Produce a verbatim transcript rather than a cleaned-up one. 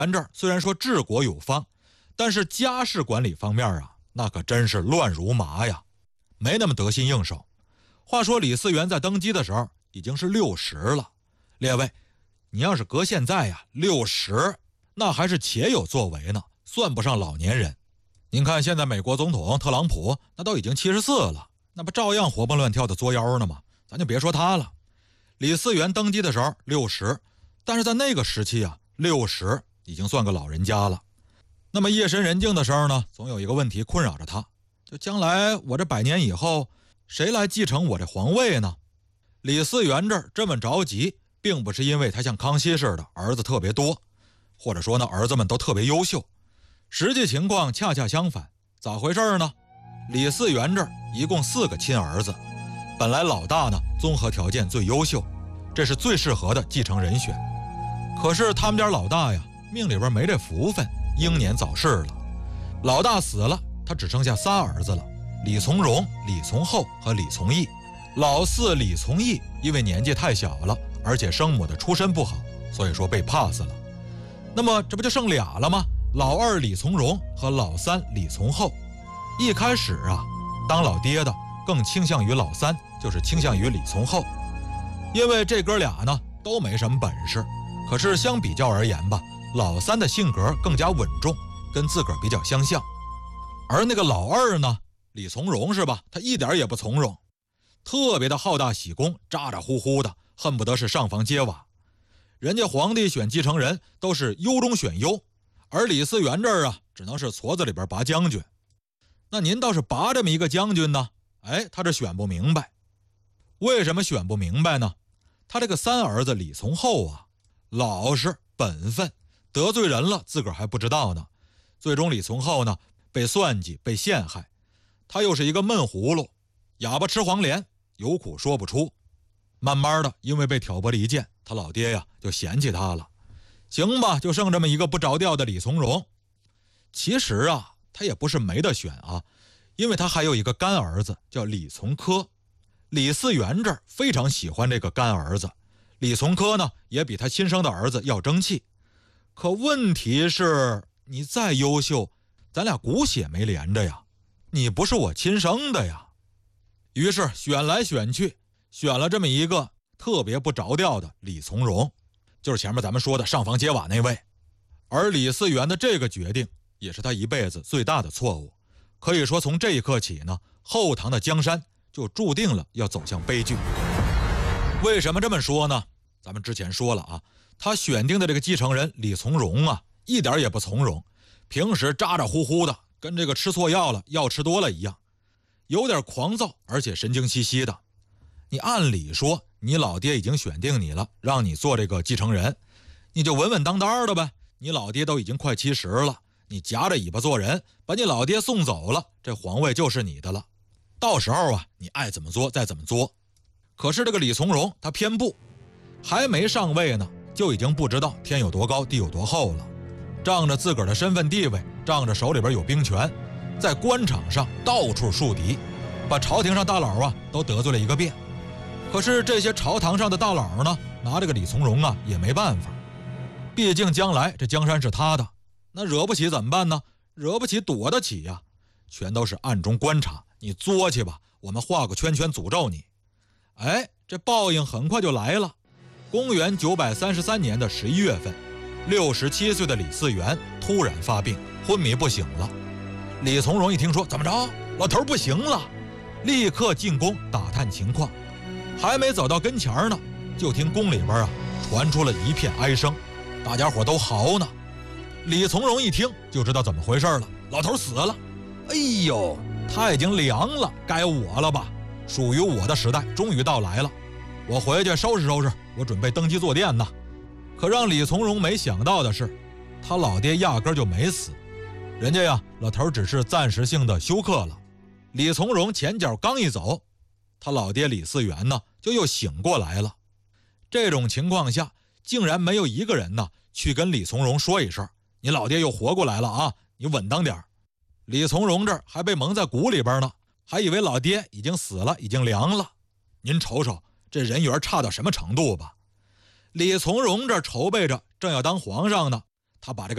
这儿虽然说治国有方，但是家事管理方面啊，那可真是乱如麻呀，没那么得心应手。话说李嗣源在登基的时候已经是六十了，列位，你要是搁现在呀，六十那还是且有作为呢，算不上老年人。您看现在美国总统特朗普那都已经七十四了，那不照样活蹦乱跳的作妖呢吗？咱就别说他了。李嗣源登基的时候六十，但是在那个时期啊，六十已经算个老人家了。那么夜深人静的时候呢，总有一个问题困扰着他，就将来我这百年以后谁来继承我这皇位呢？李嗣源这儿这么着急，并不是因为他像康熙似的儿子特别多，或者说呢儿子们都特别优秀，实际情况恰恰相反。咋回事呢？李嗣源这儿一共四个亲儿子，本来老大呢综合条件最优秀，这是最适合的继承人选。可是他们家老大呀，命里边没这福分，英年早逝了。老大死了，他只剩下仨儿子了，李从荣、李从厚和李从义。老四李从义因为年纪太小了，而且生母的出身不好，所以说被 pass 了。那么这不就剩俩了吗？老二李从荣和老三李从厚。一开始啊，当老爹的更倾向于老三，就是倾向于李从厚，因为这哥俩呢都没什么本事。可是相比较而言吧，老三的性格更加稳重，跟自个儿比较相像。而那个老二呢，李从荣是吧，他一点也不从容，特别的好大喜功，咋咋呼呼的，恨不得是上房揭瓦。人家皇帝选继承人都是优中选优，而李嗣源这儿啊，只能是矬子里边拔将军。那您倒是拔这么一个将军呢，哎，他这选不明白。为什么选不明白呢？他这个三儿子李从厚啊，老实本分，得罪人了自个儿还不知道呢。最终李从厚呢被算计，被陷害。他又是一个闷葫芦，哑巴吃黄连，有苦说不出。慢慢的因为被挑拨离间，他老爹呀就嫌弃他了。行吧，就剩这么一个不着调的李从荣。其实啊他也不是没得选啊，因为他还有一个干儿子叫李从珂。李嗣源这儿非常喜欢这个干儿子，李从珂呢也比他亲生的儿子要争气。可问题是，你再优秀，咱俩骨血没连着呀，你不是我亲生的呀。于是选来选去，选了这么一个特别不着调的李从荣，就是前面咱们说的上房揭瓦那位。而李嗣源的这个决定也是他一辈子最大的错误，可以说从这一刻起呢，后唐的江山就注定了要走向悲剧。为什么这么说呢？咱们之前说了啊，他选定的这个继承人李从荣啊，一点也不从容，平时咋咋呼呼的，跟这个吃错药了，药吃多了一样，有点狂躁，而且神经兮兮的。你按理说你老爹已经选定你了，让你做这个继承人，你就稳稳当当的呗。你老爹都已经快七十了，你夹着尾巴做人，把你老爹送走了，这皇位就是你的了。到时候啊，你爱怎么做再怎么做。可是这个李从荣他偏不，还没上位呢，就已经不知道天有多高地有多厚了。仗着自个儿的身份地位，仗着手里边有兵权，在官场上到处树敌，把朝廷上大佬啊都得罪了一个遍。可是这些朝堂上的大佬呢，拿这个李从荣啊也没办法，毕竟将来这江山是他的，那惹不起怎么办呢？惹不起躲得起呀，全都是暗中观察，你作去吧，我们画个圈圈诅咒你。哎，这报应很快就来了。公元九百三十三年的十一月份，六十七岁的李嗣源突然发病，昏迷不醒了。李从荣一听说怎么着，老头不行了，立刻进宫打探情况。还没走到跟前呢，就听宫里边啊传出了一片哀声，大家伙都嚎呢。李从荣一听就知道怎么回事了，老头死了。哎呦，他已经凉了，该我了吧？属于我的时代终于到来了，我回去收拾收拾，我准备登基坐殿呢。可让李从荣没想到的是，他老爹压根就没死，人家呀老头只是暂时性的休克了。李从荣前脚刚一走，他老爹李嗣源呢就又醒过来了。这种情况下，竟然没有一个人呢去跟李从荣说一声，你老爹又活过来了啊，你稳当点。李从荣这儿还被蒙在鼓里边呢，还以为老爹已经死了，已经凉了。您瞅瞅这人缘差到什么程度吧。李从荣这儿筹备着正要当皇上呢，他把这个